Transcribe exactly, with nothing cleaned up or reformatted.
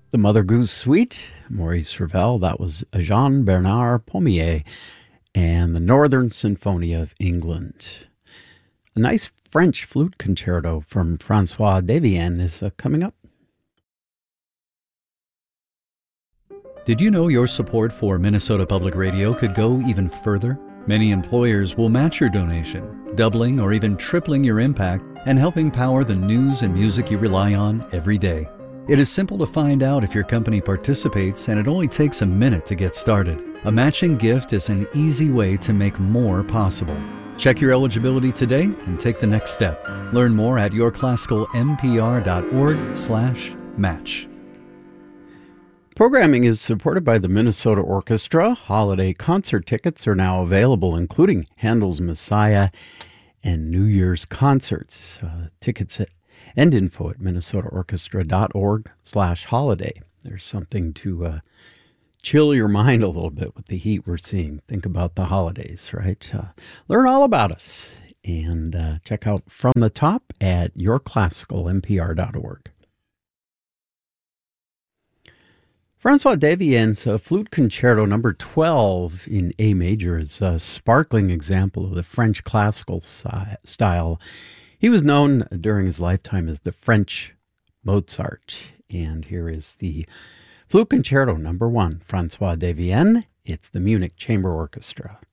The Mother Goose Suite, Maurice Ravel, that was Jean-Bernard Pommier, and the Northern Symphony of England. A nice French flute concerto from Francois Devienne is uh, coming up. Did you know your support for Minnesota Public Radio could go even further? Many employers will match your donation, doubling or even tripling your impact and helping power the news and music you rely on every day. It is simple to find out if your company participates, and it only takes a minute to get started. A matching gift is an easy way to make more possible. Check your eligibility today and take the next step. Learn more at yourclassicalmpr.org slash match. Programming is supported by the Minnesota Orchestra. Holiday concert tickets are now available, including Handel's Messiah and New Year's concerts. Uh, tickets at and info at minnesotaorchestra.org slash holiday. There's something to uh, chill your mind a little bit with the heat we're seeing. Think about the holidays, right? Uh, learn all about us and uh, check out From the Top at your classical m p r dot org. Francois Devienne's uh, Flute Concerto number twelve in A major is a sparkling example of the French classical si- style. He was known during his lifetime as the French Mozart. And here is the Flute Concerto number one, Francois Devienne. It's the Munich Chamber Orchestra.